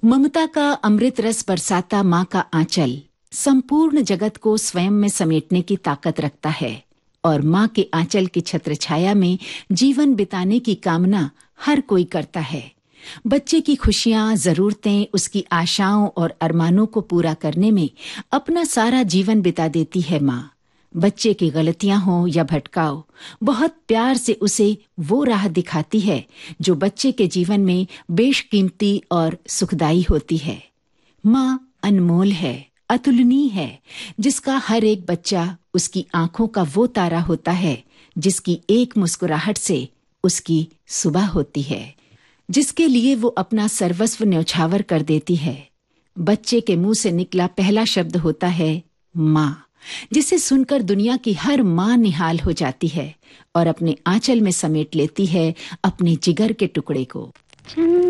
ममता का अमृत रस बरसाता माँ का आंचल संपूर्ण जगत को स्वयं में समेटने की ताकत रखता है और माँ के आंचल की छत्र छाया में जीवन बिताने की कामना हर कोई करता है। बच्चे की खुशियां, जरूरतें, उसकी आशाओं और अरमानों को पूरा करने में अपना सारा जीवन बिता देती है माँ। बच्चे की गलतियां हो या भटकाव, बहुत प्यार से उसे वो राह दिखाती है जो बच्चे के जीवन में बेशकीमती और सुखदायी होती है। माँ अनमोल है, अतुलनीय है, जिसका हर एक बच्चा उसकी आंखों का वो तारा होता है जिसकी एक मुस्कुराहट से उसकी सुबह होती है, जिसके लिए वो अपना सर्वस्व न्यौछावर कर देती है। बच्चे के मुंह से निकला पहला शब्द होता है माँ, जिसे सुनकर दुनिया की हर माँ निहाल हो जाती है और अपने आंचल में समेट लेती है अपने जिगर के टुकड़े को।